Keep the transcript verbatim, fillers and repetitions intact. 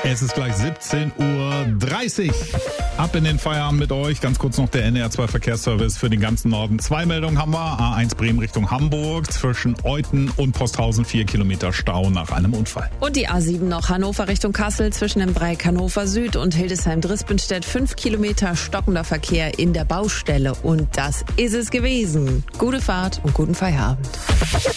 Es ist gleich siebzehn Uhr dreißig. Ab in den Feierabend mit euch. Ganz kurz noch der N D R zwei Verkehrsservice für den ganzen Norden. Zwei Meldungen haben wir. A eins Bremen Richtung Hamburg. Zwischen Euthen und Posthausen vier Kilometer Stau nach einem Unfall. Und die A sieben noch Hannover Richtung Kassel. Zwischen dem Dreieck Hannover Süd und Hildesheim-Drispenstedt fünf Kilometer stockender Verkehr in der Baustelle. Und das ist es gewesen. Gute Fahrt und guten Feierabend.